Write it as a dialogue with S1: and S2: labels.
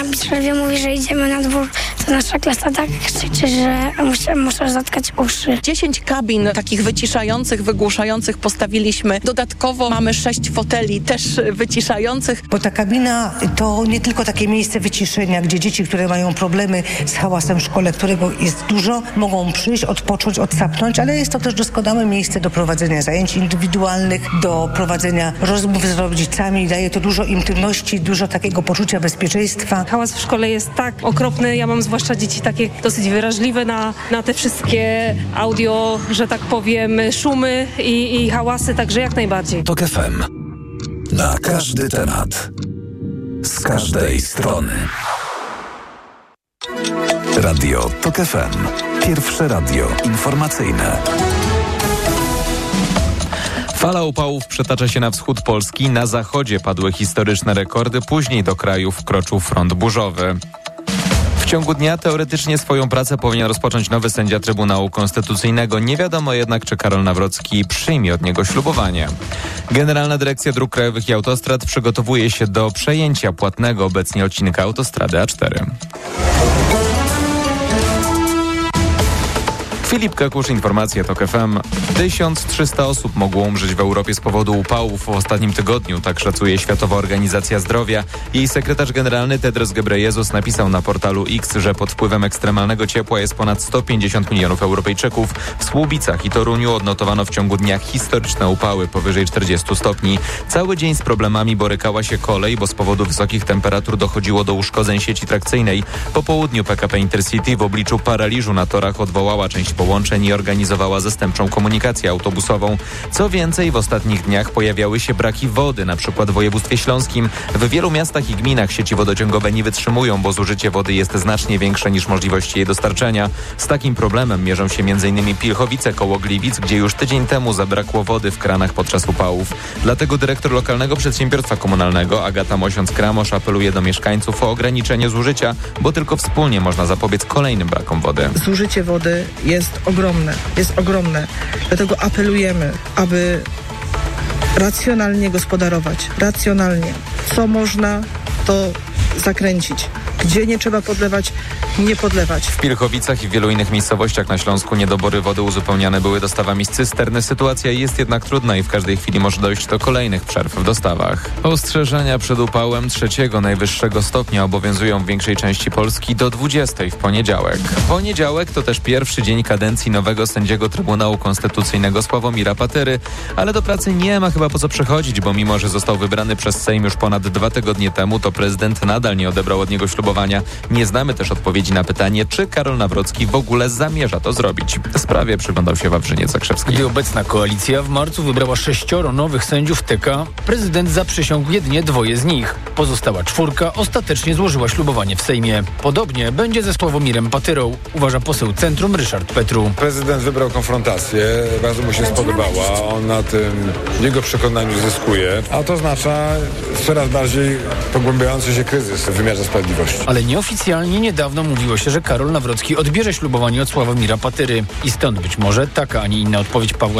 S1: Mistrzowie mówi, że idziemy na dwór, to nasza klasa tak krzyczy, że muszę zatkać uszy.
S2: 10 kabin takich wyciszających, wygłuszających postawiliśmy. Dodatkowo mamy 6 foteli też wyciszających.
S3: Bo ta kabina to nie tylko takie miejsce wyciszenia, gdzie dzieci, które mają problemy z hałasem w szkole, którego jest dużo, mogą przyjść, odpocząć, odsapnąć, ale jest to też doskonałe miejsce do prowadzenia zajęć indywidualnych, do prowadzenia rozmów z rodzicami. Daje to dużo intymności, dużo takiego poczucia bezpieczeństwa.
S4: Hałas w szkole jest tak okropny, ja mam zwłaszcza dzieci takie dosyć wrażliwe na te wszystkie audio, że tak powiem, szumy i hałasy, także jak najbardziej.
S5: TOK FM. Na każdy temat. Z każdej strony. Radio TOK FM. Pierwsze radio informacyjne.
S6: Fala upałów przetacza się na wschód Polski. Na zachodzie padły historyczne rekordy. Później do kraju wkroczył front burzowy. W ciągu dnia teoretycznie swoją pracę powinien rozpocząć nowy sędzia Trybunału Konstytucyjnego. Nie wiadomo jednak, czy Karol Nawrocki przyjmie od niego ślubowanie. Generalna Dyrekcja Dróg Krajowych i Autostrad przygotowuje się do przejęcia płatnego obecnie odcinka autostrady A4. Filip Kakusz, informacje TOK FM. 1300 osób mogło umrzeć w Europie z powodu upałów w ostatnim tygodniu, tak szacuje Światowa Organizacja Zdrowia. Jej sekretarz generalny Tedros Ghebreyesus napisał na portalu X, że pod wpływem ekstremalnego ciepła jest ponad 150 milionów Europejczyków. W Słubicach i Toruniu odnotowano w ciągu dnia historyczne upały powyżej 40 stopni. Cały dzień z problemami borykała się kolej, bo z powodu wysokich temperatur dochodziło do uszkodzeń sieci trakcyjnej. Po południu PKP Intercity w obliczu paraliżu na torach odwołała część połączeń i organizowała zastępczą komunikację autobusową. Co więcej, w ostatnich dniach pojawiały się braki wody, na przykład w województwie śląskim. W wielu miastach i gminach sieci wodociągowe nie wytrzymują, bo zużycie wody jest znacznie większe niż możliwości jej dostarczenia. Z takim problemem mierzą się m.in. Pilchowice koło Gliwic, gdzie już tydzień temu zabrakło wody w kranach podczas upałów. Dlatego dyrektor lokalnego przedsiębiorstwa komunalnego Agata Mosiąc-Kramosz apeluje do mieszkańców o ograniczenie zużycia, bo tylko wspólnie można zapobiec kolejnym brakom wody.
S7: Zużycie wody jest ogromne. Dlatego apelujemy, aby racjonalnie gospodarować. Co można, to zakręcić. Gdzie nie trzeba podlewać, nie podlewać.
S6: W Pilchowicach i w wielu innych miejscowościach na Śląsku niedobory wody uzupełniane były dostawami z cysterny. Sytuacja jest jednak trudna i w każdej chwili może dojść do kolejnych przerw w dostawach. Ostrzeżenia przed upałem 3. najwyższego stopnia obowiązują w większej części Polski do 20 w poniedziałek. Poniedziałek to też pierwszy dzień kadencji nowego sędziego Trybunału Konstytucyjnego Sławomira Patyry, ale do pracy nie ma chyba po co przychodzić, bo mimo, że został wybrany przez Sejm już ponad 2 tygodnie temu, to prezydent nadal nie odebrał od niego ślubowania. Nie znamy też odpowiedzi na pytanie, czy Karol Nawrocki w ogóle zamierza to zrobić. Sprawie przyglądał się Wawrzyniec Zakrzewski.
S8: Gdy obecna koalicja w marcu wybrała 6 nowych sędziów TK, prezydent zaprzysiągł jedynie 2 z nich. Pozostała 4 ostatecznie złożyła ślubowanie w Sejmie. Podobnie będzie ze Sławomirem Patyrą, uważa poseł Centrum Ryszard Petru.
S9: Prezydent wybrał konfrontację, bardzo mu się spodobała. On na tym, w jego przekonaniu, zyskuje, a to oznacza coraz bardziej pogłębiający się kryzys w wymiarze sprawiedliwości.
S8: Ale nieoficjalnie niedawno mówiło się, że Karol Nawrocki odbierze ślubowanie od Sławomira Patyry i stąd być może taka, a nie inna odpowiedź Pawła